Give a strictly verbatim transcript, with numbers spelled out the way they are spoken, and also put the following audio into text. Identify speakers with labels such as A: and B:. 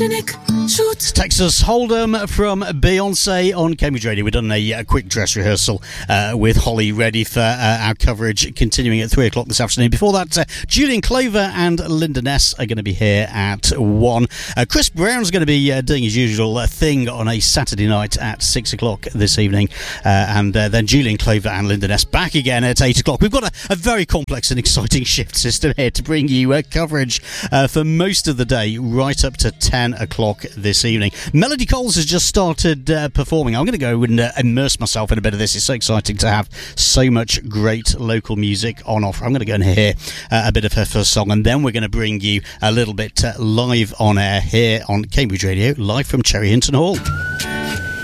A: Texas Hold'em from Beyonce on Cambridge Radio. We've done a, a quick dress rehearsal uh, with Holly ready for uh, our coverage continuing at three o'clock this afternoon. Before that, uh, Julian Clover and Linda Ness are going to be here at one. Uh, Chris Brown's going to be uh, doing his usual uh, thing on a Saturday night at six o'clock this evening. Uh, and uh, then Julian Clover and Linda Ness back again at eight o'clock. We've got a, a very complex and exciting shift system here to bring you uh, coverage uh, for most of the day, right up to ten o'clock this evening. Melody Coles has just started uh, performing. I'm going to go and uh, immerse myself in a bit of this. It's so exciting to have so much great local music on offer. I'm going to go and hear uh, a bit of her first song, and then we're going to bring you a little bit uh, live on air here on Cambridge Radio, live from Cherry Hinton Hall.